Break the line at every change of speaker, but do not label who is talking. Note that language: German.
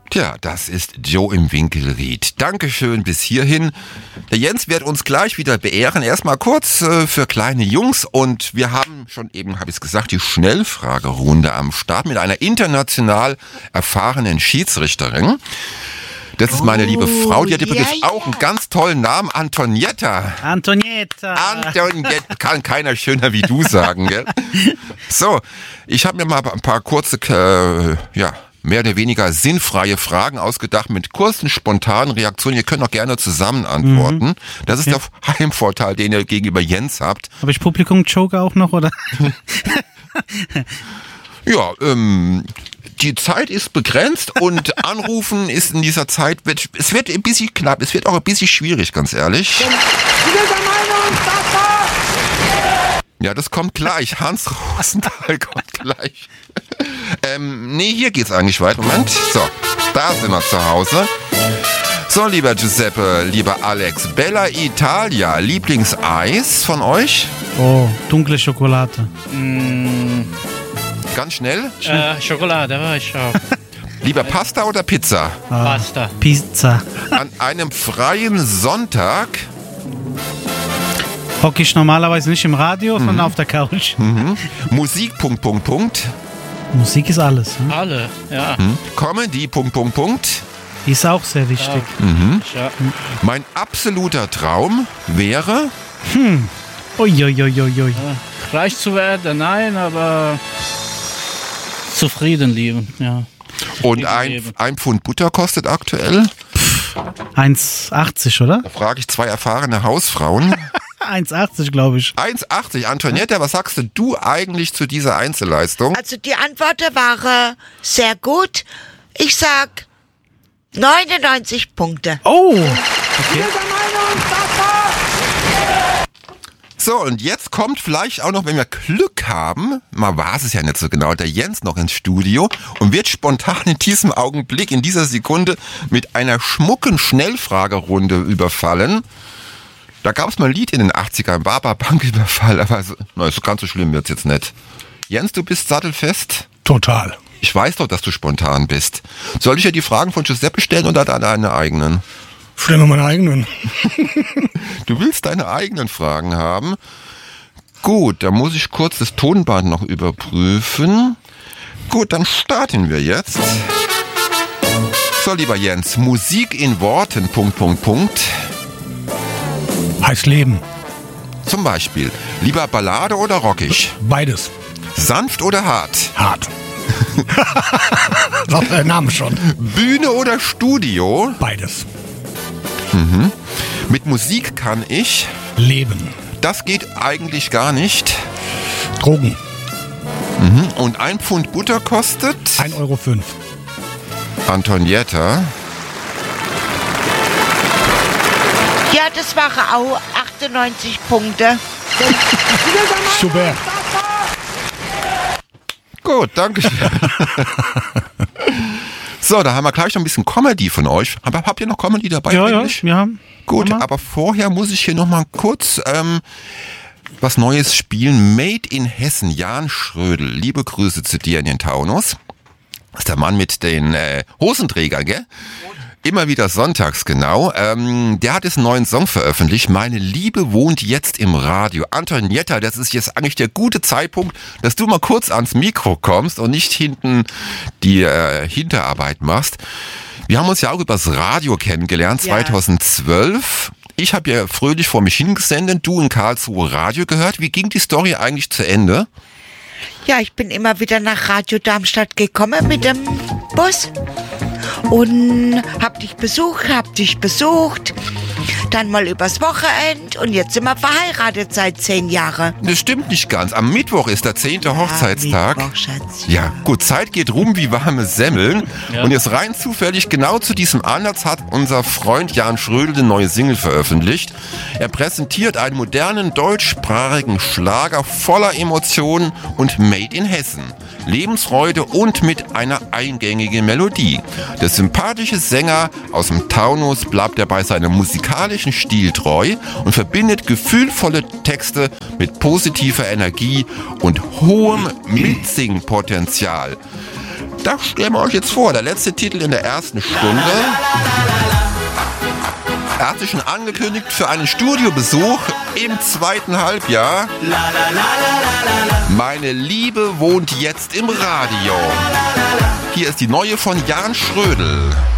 Tja, das ist Joe im Winkelried. Dankeschön bis hierhin. Der Jens wird uns gleich wieder beehren. Erstmal kurz für kleine Jungs. Und wir haben schon eben, habe ich es gesagt, die Schnellfragerunde am Start mit einer international erfahrenen Schiedsrichterin. Das ist meine liebe Frau, die hat übrigens auch einen ganz tollen Namen, Antonietta.
Antonietta,
kann keiner schöner wie du sagen, gell? So, ich habe mir mal ein paar kurze, mehr oder weniger sinnfreie Fragen ausgedacht mit kurzen, spontanen Reaktionen. Ihr könnt auch gerne zusammen antworten. Das ist der Heimvorteil, den ihr gegenüber Jens habt.
Habe ich Publikum-Joker auch noch, oder?
Ja, die Zeit ist begrenzt und Anrufen ist in dieser Zeit, es wird ein bisschen knapp, es wird auch ein bisschen schwierig, ganz ehrlich. Ja, das kommt gleich. Hans Rosenthal kommt gleich. Hier geht's eigentlich weiter. Moment. So, da sind wir zu Hause. So, lieber Giuseppe, lieber Alex, Bella Italia, Lieblingseis von euch?
Oh, dunkle Schokolade.
Ganz schnell.
Schokolade, war ich auch.
Lieber Pasta oder Pizza?
Pasta.
Pizza.
An einem freien Sonntag
hocke ich normalerweise nicht im Radio, sondern auf der Couch.
Musik,
Musik ist alles. Ne?
Alle, ja.
Comedy,
Ist auch sehr wichtig.
Ja.
Mein absoluter Traum wäre...
Uiuiuiui.
Reich zu werden, nein, aber zufrieden leben, ja.
Und ein Pfund Butter kostet aktuell?
1,80, oder?
Da frage ich zwei erfahrene Hausfrauen.
1,80, glaube ich.
1,80. Antonietta, was sagst du eigentlich zu dieser Einzelleistung?
Also die Antwort war sehr gut. Ich sag 99 Punkte.
Oh, okay.
So, und jetzt kommt vielleicht auch noch, wenn wir Glück haben, mal war es ja nicht so genau, der Jens noch ins Studio und wird spontan in diesem Augenblick, in dieser Sekunde mit einer schmucken Schnellfragerunde überfallen. Da gab es mal ein Lied in den 80ern, Banküberfall, aber so ganz so schlimm wird's jetzt nicht. Jens, du bist sattelfest?
Total.
Ich weiß doch, dass du spontan bist. Soll ich dir die Fragen von Giuseppe stellen oder deine eigenen?
Stell mir meine eigenen.
Du willst deine eigenen Fragen haben? Gut, da muss ich kurz das Tonband noch überprüfen. Gut, dann starten wir jetzt. So, lieber Jens, Musik in Worten, ...
Heißt Leben.
Zum Beispiel, lieber Ballade oder rockig?
Beides.
Sanft oder hart?
Hart. Sagt der Name schon.
Bühne oder Studio?
Beides.
Mit Musik kann ich...
Leben.
Das geht eigentlich gar nicht.
Drogen.
Und ein Pfund Butter kostet...
1,05 Euro.
Antonietta.
Ja, das waren auch 98 Punkte.
Super.
Gut, danke schön. So, da haben wir gleich noch ein bisschen Comedy von euch. Habt ihr noch Comedy dabei?
Ja,
eigentlich?
ja.
Gut, aber vorher muss ich hier noch mal kurz was Neues spielen. Made in Hessen, Jan Schrödel. Liebe Grüße zu dir in den Taunus. Das ist der Mann mit den Hosenträgern, gell? Immer wieder sonntags, genau. Der hat jetzt einen neuen Song veröffentlicht. Meine Liebe wohnt jetzt im Radio. Antonietta, das ist jetzt eigentlich der gute Zeitpunkt, dass du mal kurz ans Mikro kommst und nicht hinten die Hinterarbeit machst. Wir haben uns ja auch übers Radio kennengelernt, 2012. Ich habe ja fröhlich vor mich hingesendet, du in Karlsruhe Radio gehört. Wie ging die Story eigentlich zu Ende?
Ja, ich bin immer wieder nach Radio Darmstadt gekommen mit dem Bus und hab dich besucht, dann mal übers Wochenende und jetzt sind wir verheiratet seit 10 Jahren.
Das stimmt nicht ganz. Am Mittwoch ist der 10. Hochzeitstag.
Mittwoch, Schatz.
Ja, gut, Zeit geht rum wie warme Semmeln.
Ja.
Und jetzt rein zufällig, genau zu diesem Anlass hat unser Freund Jan Schrödel eine neue Single veröffentlicht. Er präsentiert einen modernen deutschsprachigen Schlager voller Emotionen und made in Hessen. Lebensfreude und mit einer eingängigen Melodie. Der sympathische Sänger aus dem Taunus bleibt er bei seinem musikalischen Stil treu und verbindet gefühlvolle Texte mit positiver Energie und hohem Mitsingpotenzial. Das stellen wir euch jetzt vor. Der letzte Titel in der ersten Stunde. Er hat sich schon angekündigt für einen Studiobesuch im zweiten Halbjahr. Meine Liebe wohnt jetzt im Radio. Hier ist die neue von Jan Schrödel.